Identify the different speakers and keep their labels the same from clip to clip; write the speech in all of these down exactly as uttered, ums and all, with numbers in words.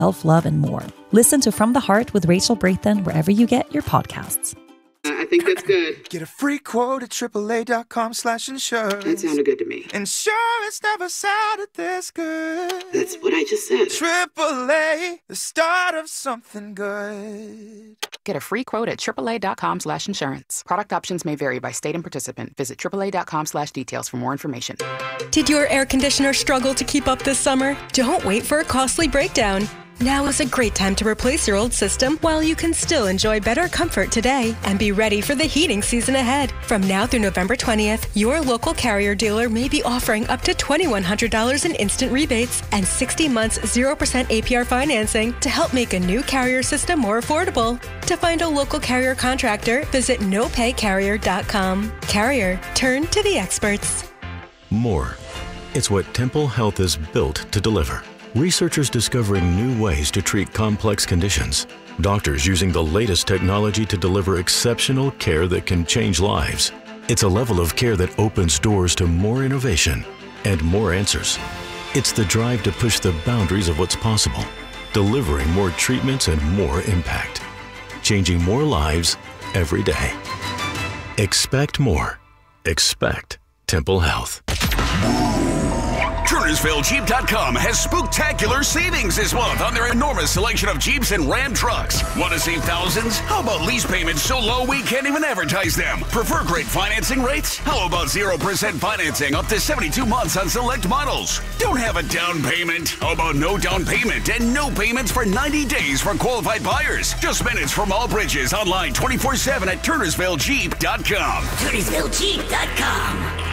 Speaker 1: self-love, and more. Listen to From the Heart with Rachel Brathen wherever you get your podcasts.
Speaker 2: I think that's good.
Speaker 3: Get a free quote at AAA.com slash insurance.
Speaker 2: That sounded good to me.
Speaker 3: Insurance never sounded this good.
Speaker 2: That's what I just said.
Speaker 3: triple A, the start of something good.
Speaker 4: Get a free quote at AAA.com slash insurance. Product options may vary by state and participant. Visit AAA.com slash details for more information.
Speaker 5: Did your air conditioner struggle to keep up this summer? Don't wait for a costly breakdown. Now is a great time to replace your old system while you can still enjoy better comfort today and be ready for the heating season ahead. From now through November twentieth, your local Carrier dealer may be offering up to two thousand one hundred dollars in instant rebates and sixty months zero percent A P R financing to help make a new Carrier system more affordable. To find a local Carrier contractor, visit no pay carrier dot com. Carrier, turn to the experts.
Speaker 6: More. It's what Temple Health is built to deliver. Researchers discovering new ways to treat complex conditions. Doctors using the latest technology to deliver exceptional care that can change lives. It's a level of care that opens doors to more innovation and more answers. It's the drive to push the boundaries of what's possible, delivering more treatments and more impact, changing more lives every day. Expect more. Expect Temple Health.
Speaker 7: Turnersville Jeep dot com has spooktacular savings this month on their enormous selection of Jeeps and Ram trucks. Want to save thousands? How about lease payments so low we can't even advertise them? Prefer great financing rates? How about zero percent financing up to seventy-two months on select models? Don't have a down payment? How about no down payment and no payments for ninety days for qualified buyers? Just minutes from all bridges, online twenty-four seven at Turnersville Jeep dot com.
Speaker 8: Turnersville Jeep dot com.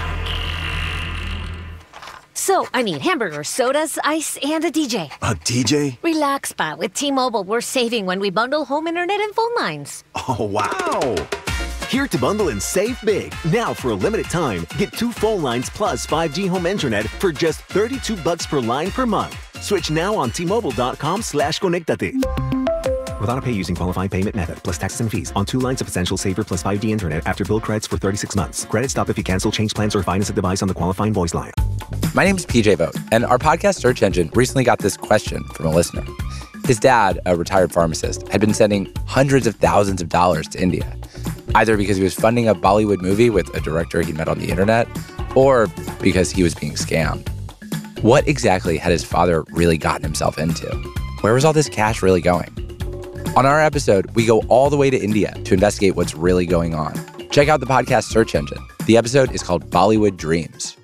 Speaker 9: So, I need hamburgers, sodas, ice, and a D J.
Speaker 10: A D J?
Speaker 9: Relax, Spot. With T-Mobile, we're saving when we bundle home internet and phone lines.
Speaker 10: Oh, wow. Here to bundle and save big. Now, for a limited time, get two phone lines plus five G home internet for just thirty-two bucks per line per month. Switch now on T-Mobile.com slash Conectate. With auto pay using qualifying payment method, plus taxes and fees on two lines of Essential Saver plus five G internet after bill credits for thirty-six months. Credit stop if you cancel, change plans, or finance a device on the qualifying voice line.
Speaker 11: My name is P J Vogt, and our podcast search engine recently got this question from a listener. His dad, a retired pharmacist, had been sending hundreds of thousands of dollars to India, either because he was funding a Bollywood movie with a director he met on the internet, or because he was being scammed. What exactly had his father really gotten himself into? Where was all this cash really going? On our episode, we go all the way to India to investigate what's really going on. Check out the podcast search engine. The episode is called Bollywood Dreams.